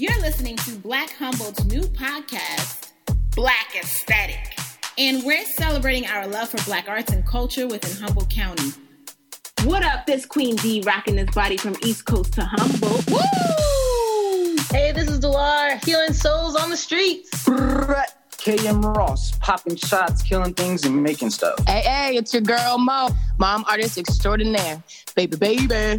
You're listening to Black Humboldt's new podcast, Black Aesthetic. And we're celebrating our love for Black arts and culture within Humboldt County. What up? This Queen D rocking this body from East Coast to Humboldt. Woo! Hey, this is Delar, healing souls on the streets. KM Ross, popping shots, killing things, and making stuff. Hey, it's your girl Mo, mom artist extraordinaire. Baby.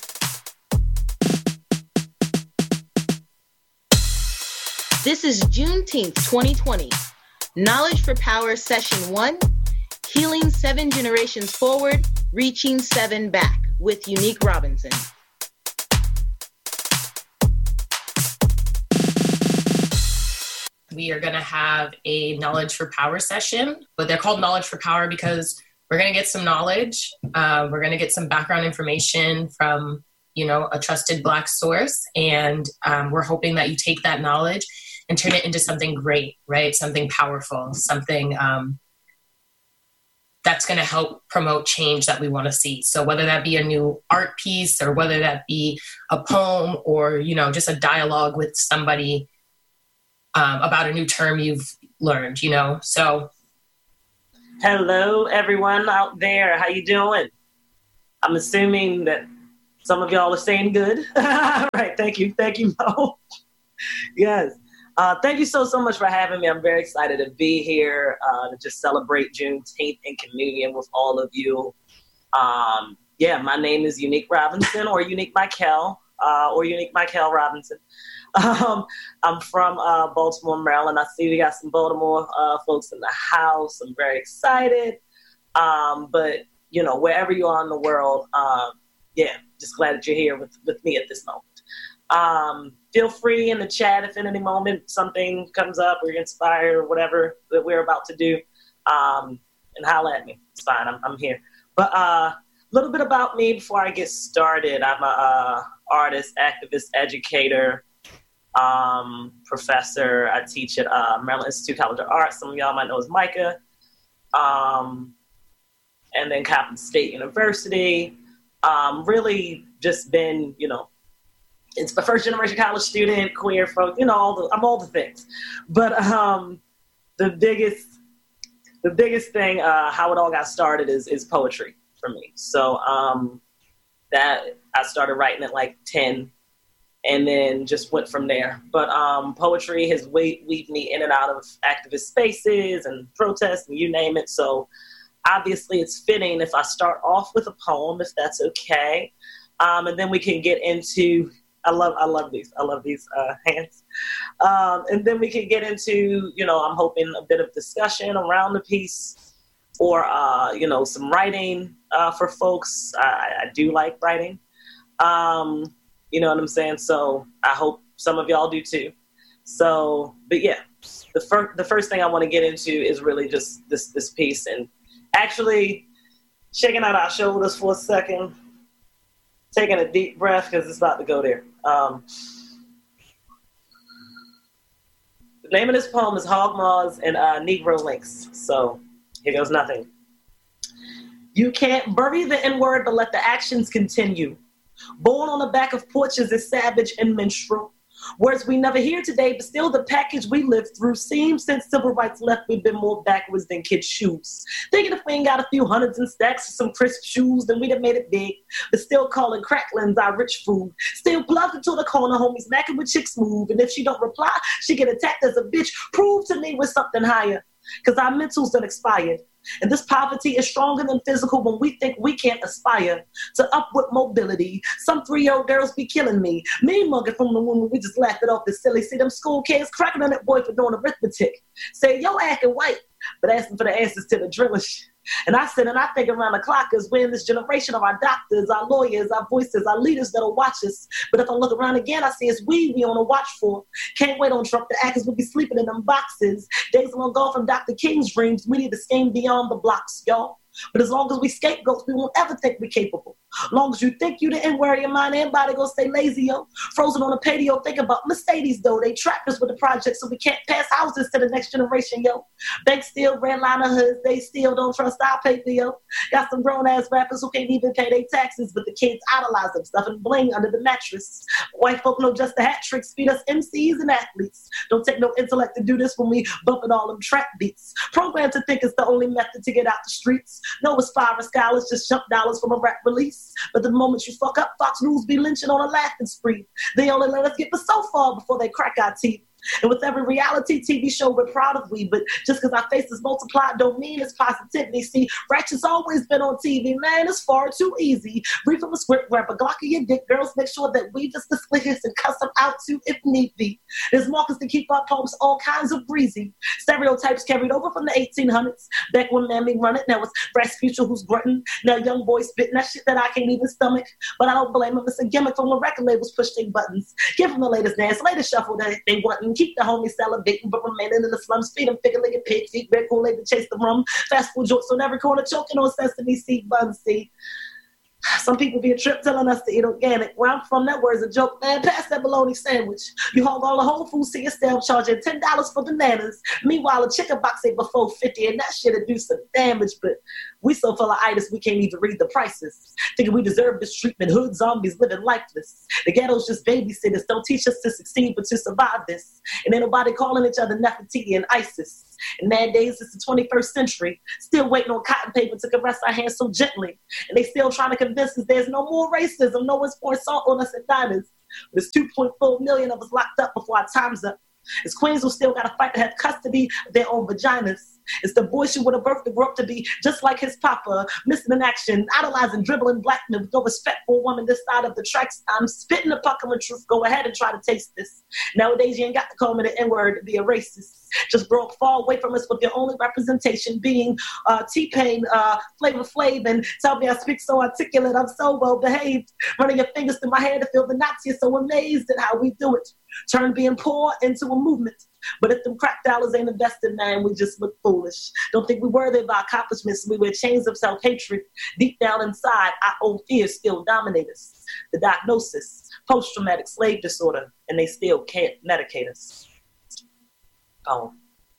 This is Juneteenth 2020. Knowledge for Power Session 1, Healing 7 Generations Forward, Reaching 7 Back with Unique Robinson. We are going to have a Knowledge for Power session, but they're called Knowledge for Power because we're going to get some knowledge. We're going to get some background information from, a trusted Black source. And we're hoping that you take that knowledge and turn it into something great, right? Something powerful, something that's going to help promote change that we want to see. So whether that be a new art piece or whether that be a poem or, just a dialogue with somebody about a new term you've learned, So hello, everyone out there. How you doing? I'm assuming that some of y'all are saying good. Right. Thank you, Mo. Yes. Thank you so much for having me. I'm very excited to be here to just celebrate Juneteenth in communion with all of you. My name is Unique Robinson or Unique Michael Robinson. I'm from Baltimore, Maryland. I see we got some Baltimore folks in the house. I'm very excited. But wherever you are in the world, just glad that you're here with me at this moment. Feel free in the chat if in any moment something comes up or you're inspired or whatever that we're about to do, and holla at me. It's fine. I'm here. But a little bit about me before I get started. I'm a artist, activist, educator, professor. I teach at Maryland Institute College of Arts. Some of y'all might know as Micah. And then Coppin State University. Really just been, it's the first generation college student, queer folk, I'm all the things. But the biggest thing, how it all got started is poetry for me. So that I started writing at like 10 and then just went from there. But poetry has weaved me in and out of activist spaces and protests and you name it. So obviously it's fitting if I start off with a poem, if that's okay. And then we can get into, I love these hands. And then we can get into, I'm hoping a bit of discussion around the piece or, some writing for folks. I do like writing. You know what I'm saying? So I hope some of y'all do too. So, but yeah, the first thing I want to get into is really just this piece and actually shaking out our shoulders for a second, taking a deep breath because it's about to go there. The name of this poem is Hog Maws and Negro Links. So here goes nothing. You can't bury the N-word, but let the actions continue. Born on the back of porches is savage and minstrel. Words we never hear today, but still the package we lived through seems since civil rights left, we've been more backwards than kids' shoes. Thinking if we ain't got a few hundreds in stacks of some crisp shoes, then we'd have made it big. But still calling cracklins our rich food. Still plugged into the corner, homies macking with chicks move. And if she don't reply, she get attacked as a bitch. Prove to me with something higher. Cause our mentals done expired. And this poverty is stronger than physical when we think we can't aspire to upward mobility. Some 3-year-old girls be killing me. Me mugging from the woman, we just laughed it off as silly. See them school kids cracking on that boy for doing arithmetic. Say, yo, acting white, but asking for the answers to the drillers. And I sit and I think around the clock as we're in this generation of our doctors, our lawyers, our voices, our leaders that'll watch us. But if I look around again, I see it's we on a watch for. Can't wait on Trump to act as we'll be sleeping in them boxes. Days long gone from Dr. King's dreams. We need to scheme beyond the blocks, y'all. But as long as we scapegoats, we won't ever think we're capable. Long as you think you the N-word, your mind and body gonna stay lazy, yo. Frozen on a patio, think about Mercedes, though. They trapped us with the project, so we can't pass houses to the next generation, yo. Banks still red liner hoods, they still don't trust our paper, yo. Got some grown-ass rappers who can't even pay their taxes, but the kids idolize them, stuffing bling under the mattress. White folk know just the hat tricks, feed us MCs and athletes. Don't take no intellect to do this when we bumping all them trap beats. Programmed to think it's the only method to get out the streets. No, it's fire scholars, just jump dollars from a rap release. But the moment you fuck up, Fox News be lynching on a laughing spree. They only let us get for so far before they crack our teeth. And with every reality TV show, we're proud of we. But just because our faces multiplied don't mean it's positivity. See, Ratchet's always been on TV. Man, it's far too easy. Brief from a script, grab a Glock of your dick. Girls, make sure that we just the slickest and cuss them out too if need be. There's markers to keep our poems all kinds of breezy. Stereotypes carried over from the 1800s. Back when Mammy run it, now it's Rasputia who's grunting. Now young boys spitting that shit that I can't even stomach. But I don't blame them. It's a gimmick from when record labels push their buttons. Give them the latest dance, latest shuffle that they want. Keep the homies salivating, but remaining in the slums. Feed them figure-legged pig feet, red Kool-Aid to chase the rum. Fast food joints on every corner, choking on sesame seed buns. See, some people be a trip telling us to eat organic. Where I'm from, that word's a joke. Man, pass that bologna sandwich. You hog all the Whole Foods to yourself, charging $10 for bananas. Meanwhile, a chicken box ain't before $50, and that shit'll do some damage. But we so full of itis, we can't even read the prices. Thinking we deserve this treatment. Hood zombies living lifeless. The ghetto's just babysitters. Don't teach us to succeed, but to survive this. And ain't nobody calling each other Nefertiti and ISIS. And nowadays, it's the 21st century. Still waiting on cotton paper to caress our hands so gently. And they still trying to convince us there's no more racism. No one's pouring salt on us at diners. There's 2.4 million of us locked up before our time's up. It's queens who still got to fight to have custody of their own vaginas. It's the boy she would have birthed to grow up to be just like his papa, missing in action, idolizing, dribbling black men with no respect for a woman this side of the tracks. I'm spitting the puckering truth. Go ahead and try to taste this. Nowadays, you ain't got to call me the N-word to be a racist. Just grow up far away from us with your only representation being T-Pain, Flavor Flav, and tell me I speak so articulate, I'm so well behaved. Running your fingers through my hair to feel the knots. You're so amazed at how we do it. Turn being poor into a movement. But if them crack dollars ain't invested, man, we just look foolish. Don't think we're worthy of our accomplishments. We wear chains of self-hatred. Deep down inside, our own fears still dominate us. The diagnosis, post-traumatic slave disorder, and they still can't medicate us. Oh.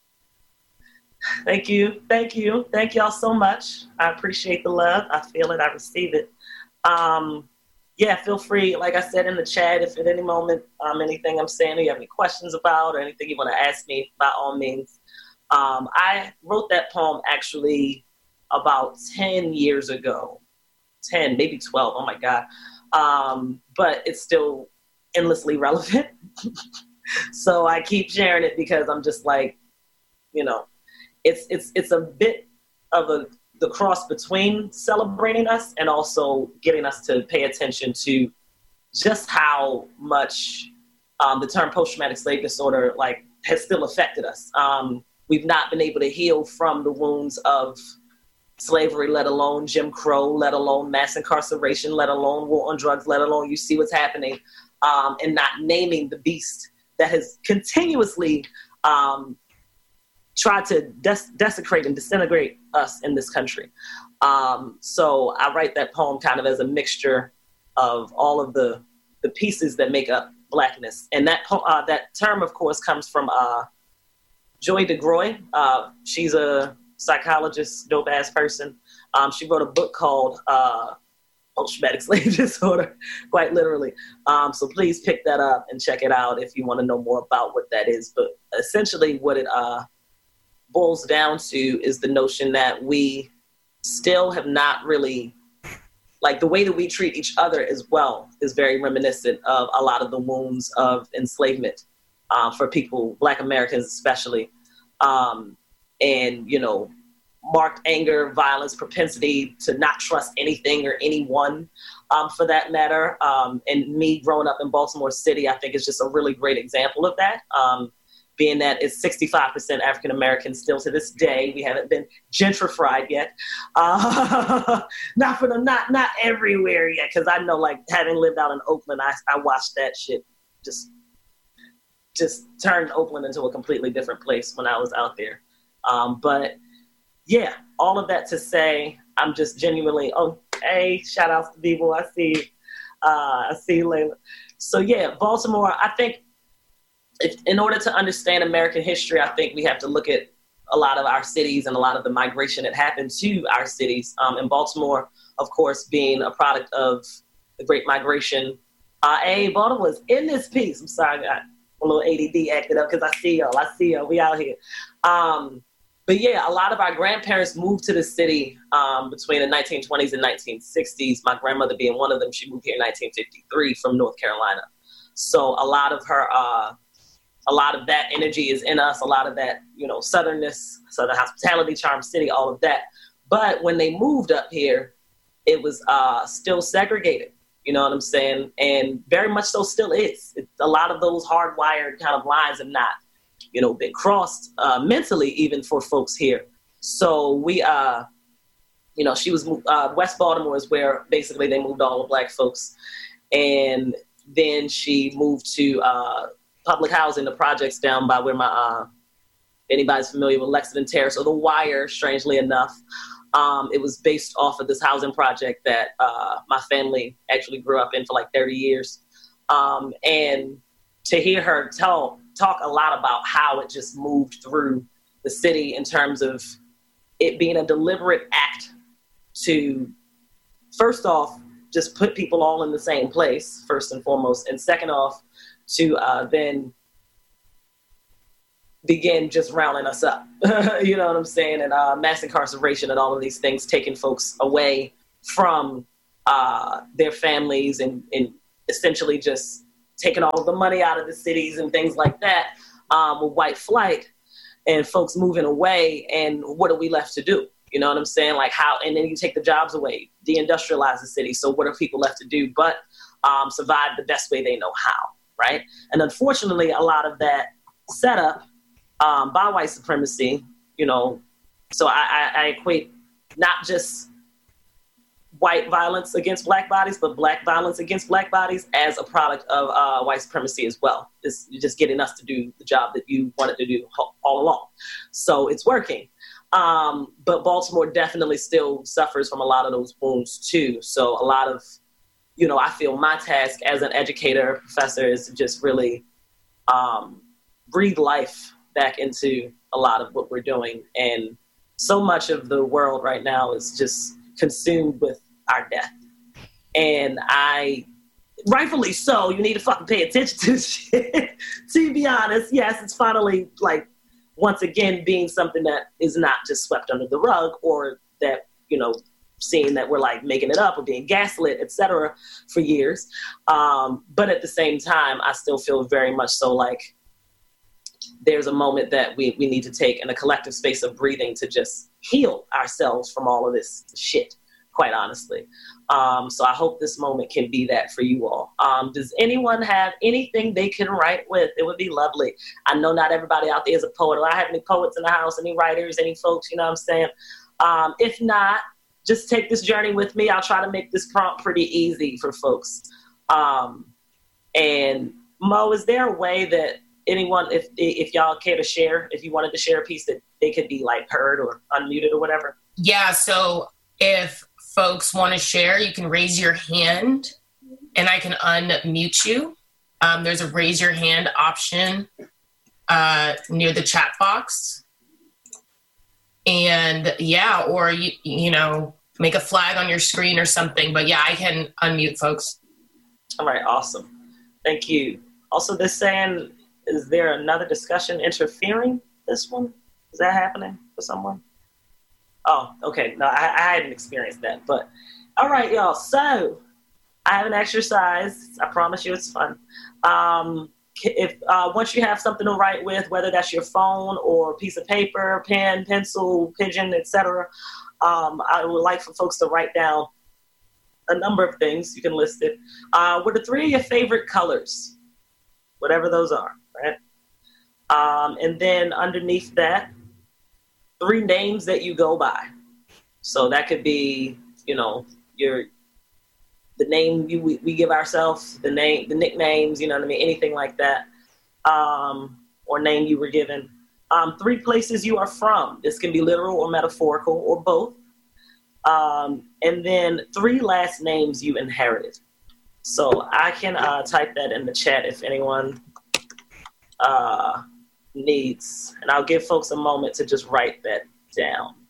Thank you. Thank y'all so much. I appreciate the love. I feel it. I receive it. Yeah, feel free, like I said in the chat, if at any moment anything I'm saying you have any questions about or anything you want to ask me, by all means. I wrote that poem actually about 10 years ago. 10, maybe 12, oh my God. But it's still endlessly relevant. So I keep sharing it because I'm just like, you know, it's a bit of the cross between celebrating us and also getting us to pay attention to just how much the term post-traumatic slave disorder has still affected us. We've not been able to heal from the wounds of slavery, let alone Jim Crow, let alone mass incarceration, let alone war on drugs, let alone you see what's happening, and not naming the beast that has continuously tried to desecrate and disintegrate us in this country. So I write that poem kind of as a mixture of all of the pieces that make up Blackness. And that term, of course, comes from Joy DeGroy. She's a psychologist, dope-ass person. She wrote a book called Post-Traumatic Slave Disorder, quite literally. So please pick that up and check it out if you want to know more about what that is. But essentially what it boils down to is the notion that we still have not really, like the way that we treat each other as well is very reminiscent of a lot of the wounds of enslavement for people, Black Americans especially. And, you know, marked anger, violence, propensity to not trust anything or anyone for that matter. And me growing up in Baltimore City, I think is just a really great example of that. Being that it's 65% African American still to this day. We haven't been gentrified yet. Not everywhere yet, because I know, like, having lived out in Oakland, I watched that shit just turn Oakland into a completely different place when I was out there. But yeah, all of that to say, I'm just genuinely, oh, Hey, shout outs to Bebo. I see you, Layla. So yeah, Baltimore, I think in order to understand American history, I think we have to look at a lot of our cities and a lot of the migration that happened to our cities. And Baltimore, of course, being a product of the Great Migration. Hey, Baltimore's in this piece. I'm sorry, I got a little ADD acted up because I see y'all. We out here. But yeah, a lot of our grandparents moved to the city between the 1920s and 1960s. My grandmother being one of them. She moved here in 1953 from North Carolina. So a lot of that energy is in us. A lot of that, southernness, southern hospitality, charm city, all of that. But when they moved up here, it was still segregated. You know what I'm saying? And very much so still is. A lot of those hardwired kind of lines have not, been crossed mentally even for folks here. So we, she was, West Baltimore is where basically they moved all the Black folks. And then she moved to public housing, the projects down by where anybody's familiar with Lexington Terrace or The Wire, strangely enough. It was based off of this housing project that my family actually grew up in for like 30 years. And to hear her talk a lot about how it just moved through the city in terms of it being a deliberate act to, first off, just put people all in the same place, first and foremost. And second off, to then begin just rounding us up, you know what I'm saying? And mass incarceration and all of these things, taking folks away from their families and essentially just taking all of the money out of the cities and things like that with white flight and folks moving away. And what are we left to do? You know what I'm saying? Like how, and then you take the jobs away, deindustrialize the city. So what are people left to do but survive the best way they know how, right? And unfortunately, a lot of that setup by white supremacy, so I equate not just white violence against Black bodies, but Black violence against Black bodies as a product of white supremacy as well. It's just getting us to do the job that you wanted to do all along. So it's working. But Baltimore definitely still suffers from a lot of those wounds too. So a lot of, I feel my task as an educator, professor, is to just really breathe life back into a lot of what we're doing. And so much of the world right now is just consumed with our death. And rightfully so, you need to fucking pay attention to shit. To be honest, yes, it's finally like, once again, being something that is not just swept under the rug or that, seeing that we're like making it up or being gaslit, et cetera, for years. But at the same time, I still feel very much so like there's a moment that we need to take in a collective space of breathing to just heal ourselves from all of this shit, quite honestly. So I hope this moment can be that for you all. Does anyone have anything they can write with? It would be lovely. I know not everybody out there is a poet. Do I have any poets in the house, any writers, any folks, you know what I'm saying? If not, just take this journey with me. I'll try to make this prompt pretty easy for folks. And Mo, is there a way that anyone, if y'all care to share, if you wanted to share a piece that they could be like heard or unmuted or whatever? Yeah, so if folks want to share, you can raise your hand and I can unmute you. There's a raise your hand option near the chat box. And yeah, or you make a flag on your screen or something. But yeah, I can unmute folks. All right, awesome. Thank you. Also, they're saying, is there another discussion interfering this one? Is that happening for someone? Oh, okay. No, I hadn't experienced that. But all right, y'all. So I have an exercise. I promise you it's fun. If once you have something to write with, whether that's your phone or a piece of paper, pen, pencil, pigeon, etc., I would like for folks to write down a number of things. You can list it. What are 3 of your favorite colors? Whatever those are, right? And then underneath that, 3 names that you go by. So that could be, the name we give ourselves, the nicknames, you know what I mean, anything like that, or name you were given. 3 places you are from. This can be literal or metaphorical or both. And then 3 last names you inherited. So I can type that in the chat if anyone needs, and I'll give folks a moment to just write that down.